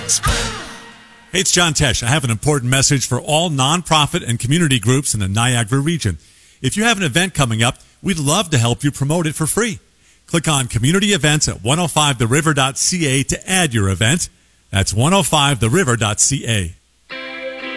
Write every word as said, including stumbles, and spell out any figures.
Hey, it's John Tesh. I have an important message for all nonprofit and community groups in the Niagara region. If you have an event coming up, we'd love to help you promote it for free. Click on Community Events at one oh five the river dot c a to add your event. That's one oh five the river dot c a.